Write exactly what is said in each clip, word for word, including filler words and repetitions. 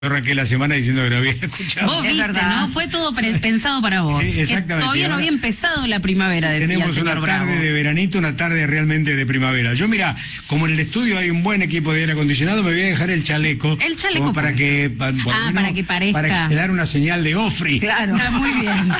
Arranqué la semana diciendo que no había escuchado. Vos viste, ¿no? Fue todo pensado para vos. Eh, exactamente. Que todavía no había empezado la primavera, decía Tenemos el señor una Bravo. tarde de veranito, una tarde realmente de primavera. Yo, mira, como en el estudio hay un buen equipo de aire acondicionado, me voy a dejar el chaleco. El chaleco. Como para que, ah, bueno, para que parezca. Para que dar una señal de Ofri. Claro, muy bien.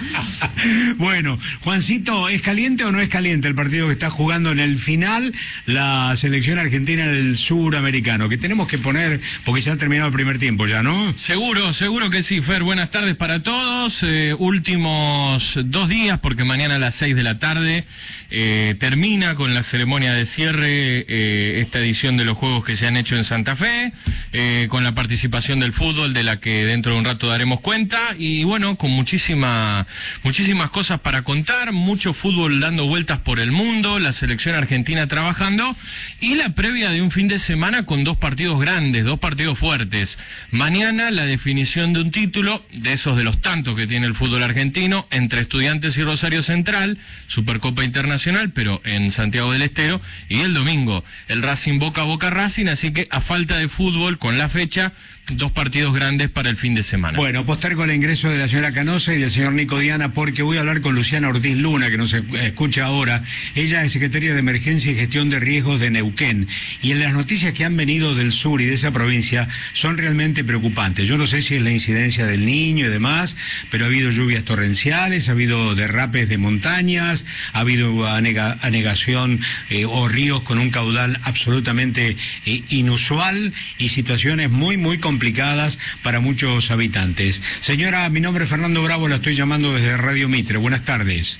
Bueno, Juancito, ¿es caliente o no es caliente el partido que está jugando en el final la selección argentina del suramericano? Que tenemos que poner, porque ya ha terminado el primer tiempo ya, ¿no? Seguro, seguro que sí, Fer. Buenas tardes para todos. Eh, últimos dos días, porque mañana a las seis de la tarde eh, termina con la ceremonia de cierre eh, esta edición de los Juegos que se han hecho en Santa Fe, eh, con la participación del fútbol, de la que dentro de un rato daremos cuenta, y bueno, con muchísima, muchísimas cosas para contar, mucho fútbol dando vueltas por el mundo, la selección argentina trabajando, y la previa de un fin de semana con dos partidos grandes, dos partidos fuertes. Mañana la definición de un título, de esos de los tantos que tiene el fútbol argentino, entre Estudiantes y Rosario Central, Supercopa Internacional, pero en Santiago del Estero, y el domingo el Racing Boca Boca Racing, así que a falta de fútbol con la fecha, dos partidos grandes para el fin de semana. Bueno, postergo el ingreso de la señora Canosa y del señor Nico Diana, porque voy a hablar con Luciana Ortiz Luna, que nos escucha ahora. Ella es secretaria de Emergencia y Gestión de Riesgos de Neuquén, y en las noticias que han venido del sur y de esa provincia son realmente preocupantes. Yo no sé si es la incidencia del Niño y demás, pero ha habido lluvias torrenciales, ha habido derrapes de montañas, ha habido anega, anegación eh, o ríos con un caudal absolutamente eh, inusual, y situaciones muy, muy complicadas complicadas para muchos habitantes. Señora, mi nombre es Fernando Bravo, la estoy llamando desde Radio Mitre. Buenas tardes.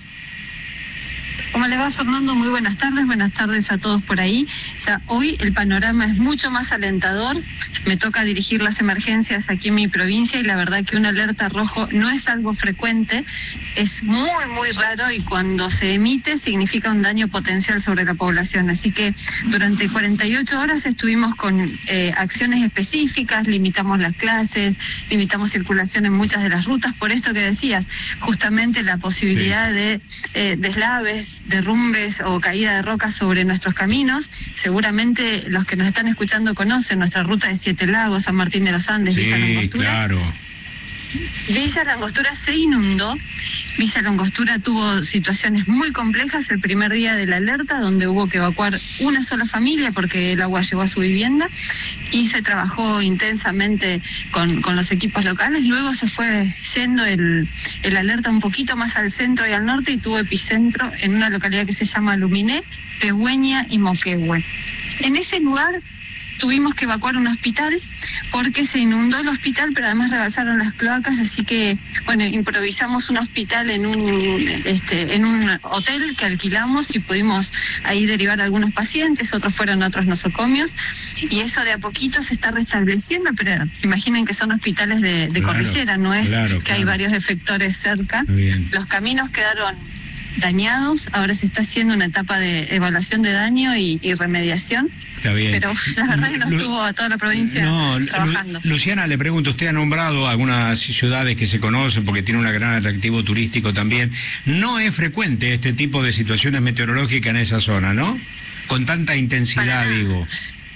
¿Cómo le va, Fernando? Muy buenas tardes, buenas tardes a todos por ahí. Ya hoy el panorama es mucho más alentador. Me toca dirigir las emergencias aquí en mi provincia y la verdad que una alerta rojo no es algo frecuente, es muy, muy raro, y cuando se emite significa un daño potencial sobre la población. Así que durante cuarenta y ocho horas estuvimos con eh, acciones específicas, limitamos las clases, limitamos circulación en muchas de las rutas, por esto que decías, justamente la posibilidad sí. de eh, deslaves, derrumbes o caída de rocas sobre nuestros caminos. Seguramente los que nos están escuchando conocen nuestra ruta de Siete Lagos, San Martín de los Andes, sí, Villa Langostura. Claro. Villa Langostura se inundó. Villa Langostura tuvo situaciones muy complejas el primer día de la alerta, donde hubo que evacuar una sola familia porque el agua llegó a su vivienda, y se trabajó intensamente con, con los equipos locales. Luego se fue yendo el, el alerta un poquito más al centro y al norte, y tuvo epicentro en una localidad que se llama Luminé, Pehuen y Moquehue. En ese lugar tuvimos que evacuar un hospital porque se inundó el hospital, pero además rebalsaron las cloacas, así que, bueno, improvisamos un hospital en un este en un hotel que alquilamos, y pudimos ahí derivar a algunos pacientes, otros fueron a otros nosocomios, y eso de a poquito se está restableciendo, pero imaginen que son hospitales de, de claro, cordillera, no es claro, que claro. hay varios efectores cerca. Los caminos quedaron dañados, ahora se está haciendo una etapa de evaluación de daño y, y remediación. Está bien. Pero la verdad que no Lu estuvo a toda la provincia no, trabajando. Lu Luciana, le pregunto, usted ha nombrado algunas ciudades que se conocen porque tiene un gran atractivo turístico también. No es frecuente este tipo de situaciones meteorológicas en esa zona, ¿no? Con tanta intensidad, digo.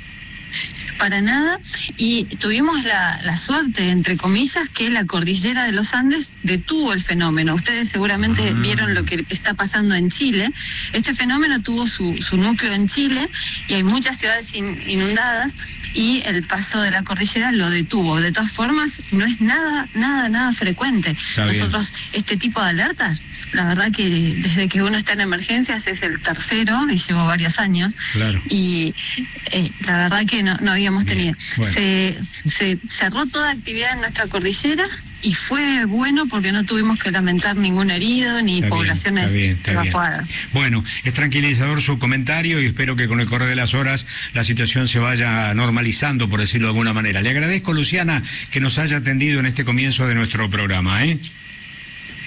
Para nada, y tuvimos la, la suerte, entre comillas, que la cordillera de los Andes detuvo el fenómeno. Ustedes seguramente ah. vieron lo que está pasando en Chile. Este fenómeno tuvo su, su núcleo en Chile, y hay muchas ciudades in, inundadas, y el paso de la cordillera lo detuvo. De todas formas, no es nada, nada, nada frecuente. Está Nosotros, bien. Este tipo de alertas, la verdad que desde que uno está en emergencias es el tercero, y llevo varios años, claro. y eh, la verdad que no, no había hemos tenido. Bueno. Se, se cerró toda actividad en nuestra cordillera, y fue bueno porque no tuvimos que lamentar ningún herido ni está poblaciones bien, está bien, está evacuadas. Bien. Bueno, es tranquilizador su comentario, y espero que con el correr de las horas la situación se vaya normalizando, por decirlo de alguna manera. Le agradezco, Luciana, que nos haya atendido en este comienzo de nuestro programa, ¿eh?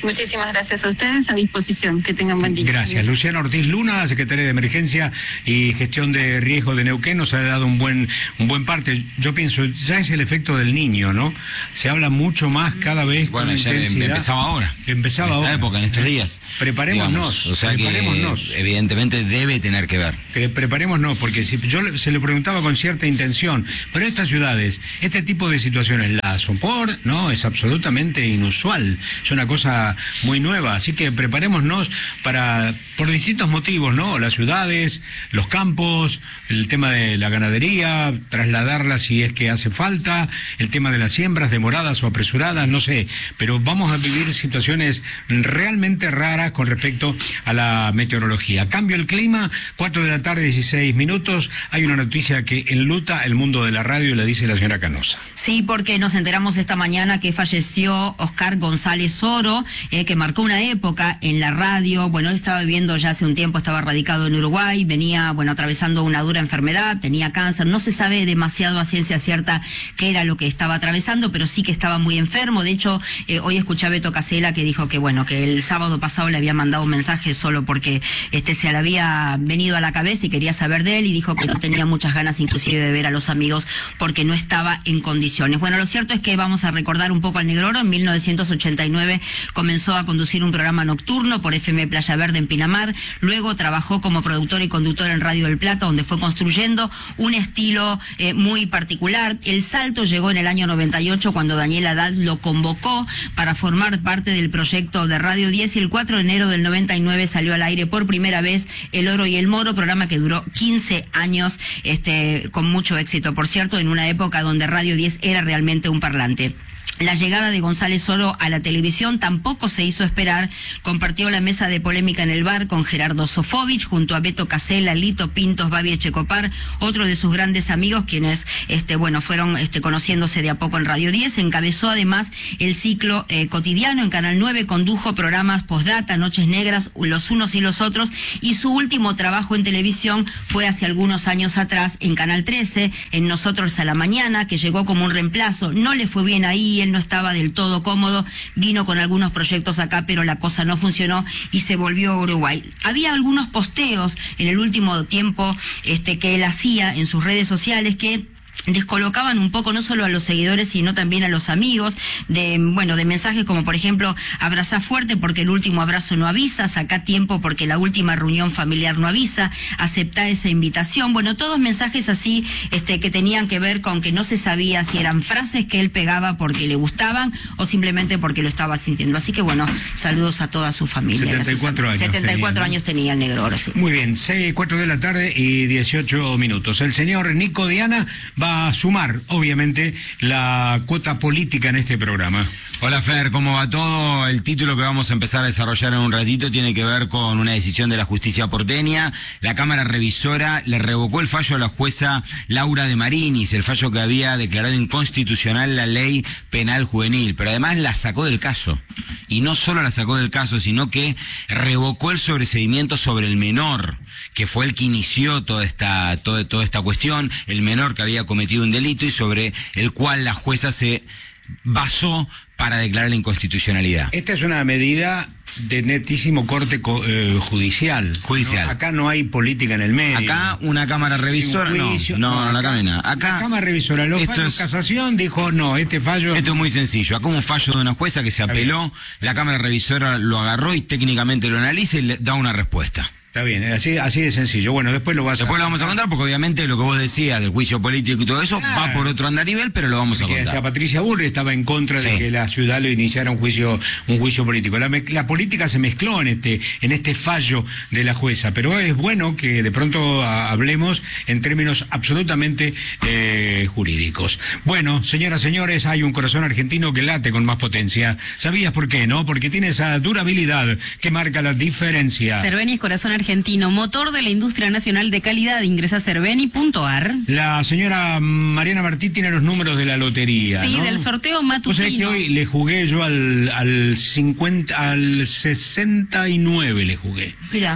Muchísimas gracias a ustedes, a disposición. Que tengan buen día. Gracias. Luciana Ortiz Luna, secretaria de Emergencia y Gestión de Riesgo de Neuquén, nos ha dado un buen un buen parte. Yo pienso, ya es el efecto del niño, ¿no? Se habla mucho más cada vez bueno, con ya intensidad. empezaba ahora. Empezaba en esta ahora. época, en estos días. Preparémonos. Digamos. O sea preparémonos. que evidentemente debe tener que ver. Que preparémonos, porque si yo le- se lo preguntaba con cierta intención, pero estas ciudades, este tipo de situaciones la soportan, no, es absolutamente inusual, es una cosa muy nueva, así que preparémonos para, por distintos motivos, ¿no? Las ciudades, los campos, el tema de la ganadería, trasladarla si es que hace falta, el tema de las siembras demoradas o apresuradas, no sé, pero vamos a vivir situaciones realmente raras con respecto a la meteorología. Cambio el clima, cuatro de la tarde, dieciséis minutos, hay una noticia que enluta el mundo de la radio y la dice la señora Canosa. Sí, porque nos enteramos esta mañana que falleció Oscar González Oro, eh, que marcó una época en la radio. Bueno, él estaba viviendo ya hace un tiempo, estaba radicado en Uruguay, venía, bueno, atravesando una dura enfermedad, tenía cáncer, no se sabe demasiado a ciencia cierta qué era lo que estaba atravesando, pero sí que estaba muy enfermo. De hecho, eh, hoy escuché a Beto Casella que dijo que, bueno, que el sábado pasado le había mandado un mensaje solo porque este se le había venido a la cabeza y quería saber de él, y dijo que no tenía muchas ganas inclusive de ver a los amigos porque no estaba en condiciones. Bueno, lo cierto es que vamos a recordar un poco al Negroro. En mil novecientos ochenta y nueve comenzó a conducir un programa nocturno por F M Playa Verde en Pinamar, luego trabajó como productor y conductor en Radio del Plata, donde fue construyendo un estilo eh, muy particular. El salto llegó en el año noventa y ocho cuando Daniel Haddad lo convocó para formar parte del proyecto de Radio diez, y el cuatro de enero del noventa y nueve salió al aire por primera vez El Oro y el Moro, programa que duró quince años, este, con mucho éxito, por cierto, en una época donde Radio diez era realmente un parlante. La llegada de González Oro a la televisión tampoco se hizo esperar. Compartió la mesa de polémica en el bar con Gerardo Sofovich, junto a Beto Casella, Lito Pintos, Babi Echecopar, otro de sus grandes amigos, quienes este, bueno, fueron este, conociéndose de a poco en Radio diez. Encabezó además el ciclo eh, cotidiano en Canal nueve, condujo programas Postdata, Noches Negras, Los Unos y los Otros, y su último trabajo en televisión fue hace algunos años atrás en Canal trece, en Nosotros a la Mañana, que llegó como un reemplazo. No le fue bien ahí, él no estaba del todo cómodo, vino con algunos proyectos acá, pero la cosa no funcionó y se volvió a Uruguay. Había algunos posteos en el último tiempo este, que él hacía en sus redes sociales que descolocaban un poco no solo a los seguidores sino también a los amigos, de bueno de mensajes como por ejemplo: abrazá fuerte porque el último abrazo no avisa, sacá tiempo porque la última reunión familiar no avisa, aceptá esa invitación. Bueno, todos mensajes así este que tenían que ver con que no se sabía si eran frases que él pegaba porque le gustaban o simplemente porque lo estaba sintiendo. Así que bueno, saludos a toda su familia. setenta y cuatro años setenta y cuatro tenía, años tenía el Negroro, sí. Muy bien, seis, cuatro de la tarde y dieciocho minutos. El señor Nico Diana va a sumar, obviamente, la cuota política en este programa. Hola Fer, ¿cómo va todo? El título que vamos a empezar a desarrollar en un ratito tiene que ver con una decisión de la justicia porteña. La Cámara Revisora le revocó el fallo a la jueza Laura de Marinis, el fallo que había declarado inconstitucional la ley penal juvenil, pero además la sacó del caso. Y no solo la sacó del caso, sino que revocó el sobreseimiento sobre el menor, que fue el que inició toda esta, toda, toda esta cuestión, el menor que había cometido un delito y sobre el cual la jueza se basó para declarar la inconstitucionalidad. Esta es una medida de netísimo corte eh, judicial. Judicial. ¿No? Acá no hay política en el medio. Acá una cámara revisora, no, juicio, no, no, no, acá no hay nada. Acá, Acá la cámara revisora, los esto fallos es, casación dijo, no, este fallo... Esto es muy sencillo. Acá un fallo de una jueza que se apeló, la cámara revisora lo agarró y técnicamente lo analiza y le da una respuesta. Está bien, así, así de sencillo. Bueno, después lo vas Después a... lo vamos a contar porque obviamente lo que vos decías del juicio político y todo eso Claro. va por otro andarivel, pero lo vamos a Que contar. hasta Patricia Bullrich estaba en contra de Sí. que la ciudad lo iniciara un juicio un juicio político. La, me- la política se mezcló en este en este fallo de la jueza, pero es bueno que de pronto a, hablemos en términos absolutamente eh, jurídicos. Bueno, señoras, señores, hay un corazón argentino que late con más potencia. ¿Sabías por qué, no? Porque tiene esa durabilidad que marca la diferencia. Cerveni es corazón argentino, motor de la industria nacional de calidad. Ingresa a cerveni punto ar. La señora Mariana Martí tiene los números de la lotería, Sí, ¿no? del sorteo Vos sabés que matutino. hoy le jugué yo al, al cincuenta, al sesenta y nueve le jugué. Mira.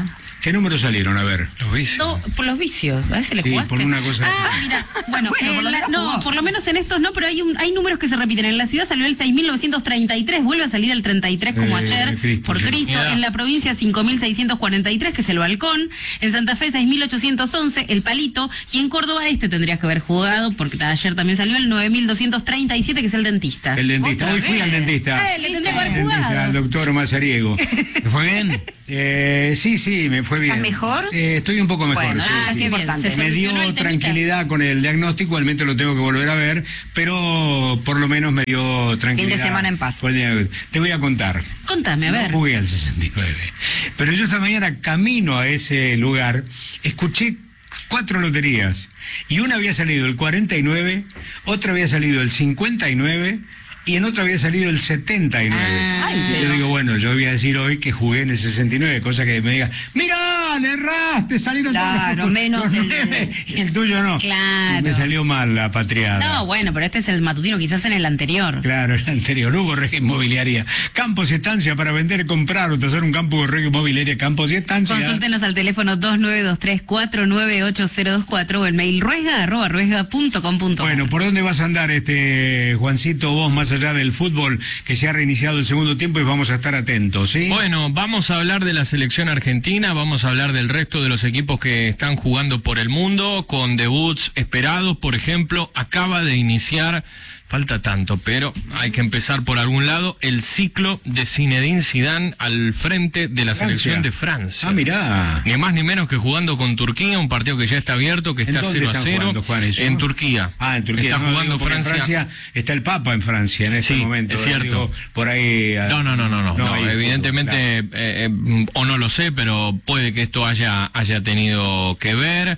¿Qué números salieron? A ver. Los vicios. No, por los vicios. A veces le Sí, jugaste. por una cosa. Ah, mira, bueno, Bueno, eh, por lo la- menos no, jugó. por lo menos en estos no, pero hay un, hay números que se repiten. En la ciudad salió el seis mil novecientos treinta y tres, vuelve a salir el treinta y tres como Eh, ayer, Cristo, por sí. Cristo. Mirá. En la provincia cinco mil seiscientos cuarenta y tres, que es el balcón. En Santa Fe seis mil ochocientos once, el palito. Y en Córdoba este tendrías que haber jugado, porque ayer también salió el nueve mil doscientos treinta y siete, que es el dentista. El dentista. ¿Otra Hoy fui vez? al dentista. Eh, le tendría que El haber dentista, jugado. al doctor Mazariego. ¿Te fue bien? Eh, sí, sí, me fue bien. ¿Estás mejor? Eh, estoy un poco mejor. Bueno, sí, ah, sí. qué bien. importante. Se Me dio solucionó el temita. tranquilidad con el diagnóstico, igualmente lo tengo que volver a ver, pero por lo menos me dio tranquilidad. semana en paz. con el diagnóstico. Te voy a contar. Contame, a ver. No jugué al sesenta y nueve, pero yo esta mañana camino a ese lugar, escuché cuatro loterías y una había salido el cuarenta y nueve, otra había salido el cincuenta y nueve y en otra había salido el setenta y nueve. Ah. Ay, Y yo pero- digo, bueno, yo voy a decir hoy que jugué en el sesenta y nueve, cosa que me diga, mirá, le erraste, salieron Claro, todos los- menos los el- nueve, y el tuyo no. Claro. Y me salió mal la patriada. No, bueno, pero este es el matutino, quizás en el anterior. Claro, el anterior, Hugo Rega Inmobiliaria. Campos y estancia para vender, comprar o tasar un campo de Rega Inmobiliaria, Campos y estancia. Consúltenos al teléfono dos nueve dos tres, cuatro nueve ocho cero dos cuatro o el mail ruesga arroba ruesga punto com punto ar. Bueno, ¿por dónde vas a andar, este Juancito, vos, más allá del fútbol, que se ha reiniciado el segundo tiempo y vamos a estar atentos, ¿sí? Bueno, vamos a hablar de la selección argentina, vamos a hablar del resto de los equipos que están jugando por el mundo, con debuts esperados, por ejemplo, acaba de iniciar, falta tanto, pero hay que empezar por algún lado, el ciclo de Zinedine Zidane al frente de la Francia. selección de Francia. Ah, mirá. Ni más ni menos que jugando con Turquía, un partido que ya está abierto, que ¿En está dónde cero a están cero. jugando, Juan, eso? En Turquía. Ah, en Turquía. Está No, jugando digo, porque en Francia. Francia. Está el Papa en Francia en este Sí, momento. es eh, cierto. digo, por ahí. ah, No, no, no, no, no, no, hay fútbol, evidentemente, claro. eh, eh, o no lo sé, pero puede que esto haya, haya tenido que ver.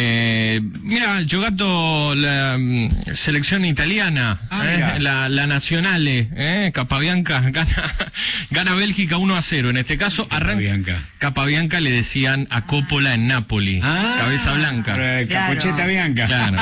Eh, mira, Giogato, la mm, selección italiana, Ah, eh, mira. la, la Nazionale, eh, Capabianca, gana, gana Bélgica uno a cero. En este caso, arranca. Capabianca. Capabianca le decían a Coppola en Nápoli, Ah, cabeza blanca. eh, Claro. Capocheta Bianca. Claro.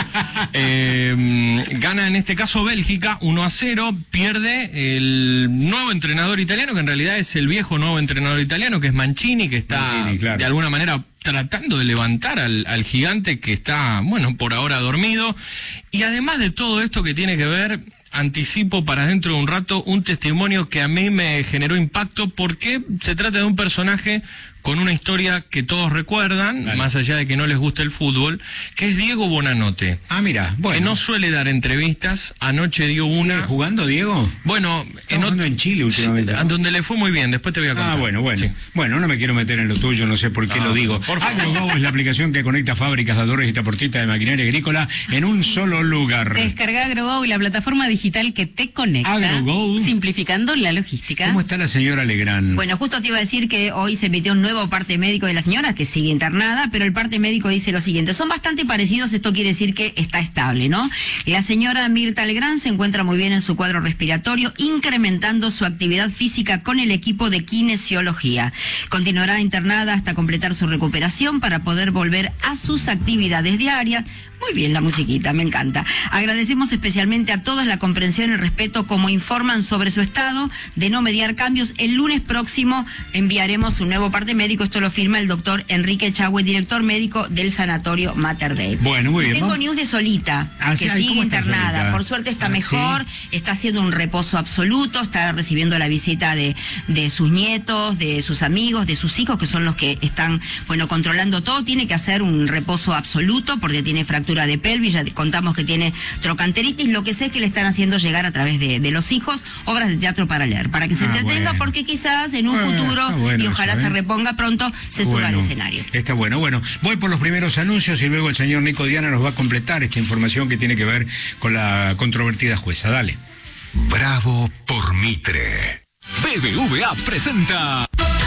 Eh, gana en este caso Bélgica uno a cero, pierde el nuevo entrenador italiano, que en realidad es el viejo nuevo entrenador italiano, que es Mancini, que está Mancini, claro. de alguna manera tratando de levantar al, al gigante que está, bueno, por ahora dormido. Y además de todo esto que tiene que ver, anticipo para dentro de un rato un testimonio que a mí me generó impacto porque se trata de un personaje con una historia que todos recuerdan, Dale. más allá de que no les guste el fútbol, que es Diego Bonanote, Ah, mira, bueno. que no suele dar entrevistas. Anoche dio una. ¿Sigue jugando, Diego? Bueno, jugando ot- en Chile últimamente, Sí, ¿no? donde le fue muy bien, después te voy a contar. Ah, bueno, bueno. Sí. Bueno, no me quiero meter en lo tuyo, no sé por qué Ah, lo digo. por favor. AgroGo es la aplicación que conecta fábricas, dadores y transportistas de maquinaria agrícola en un solo lugar. Descarga AgroGo y la plataforma digital que te conecta, AgroGo. simplificando la logística. ¿Cómo está la señora Legrand? Bueno, justo te iba a decir que hoy se emitió un nuevo parte médico de la señora, que sigue internada, pero el parte médico dice lo siguiente: son bastante parecidos, esto quiere decir que está estable, ¿no? La señora Mirta Legrand se encuentra muy bien en su cuadro respiratorio, incrementando su actividad física con el equipo de kinesiología. Continuará internada hasta completar su recuperación para poder volver a sus actividades diarias. Muy bien la musiquita, me encanta. Agradecemos especialmente a todos la comprensión y el respeto como informan sobre su estado de no mediar cambios. El lunes próximo enviaremos un nuevo parte médico, esto lo firma el doctor Enrique Chagüe, director médico del Sanatorio Mater Dei. Bueno, muy y bien, tengo ¿no? news de Solita, Ah, sí, que ay, sigue ¿cómo está internada. Solita? Por suerte está Ah, mejor, sí. está haciendo un reposo absoluto, está recibiendo la visita de, de sus nietos, de sus amigos, de sus hijos, que son los que están, bueno, controlando todo. Tiene que hacer un reposo absoluto porque tiene fractura de pelvis, ya contamos que tiene trocanteritis. Lo que sé es que le están haciendo llegar a través de, de los hijos obras de teatro para leer, para que se Ah, entretenga, bueno. porque quizás en un Ah, futuro, está bueno y ojalá eso, ¿eh? se reponga pronto, se suba al Bueno, escenario. Está bueno. Bueno, voy por los primeros anuncios y luego el señor Nico Diana nos va a completar esta información que tiene que ver con la controvertida jueza. Dale. Bravo por Mitre. B B V A presenta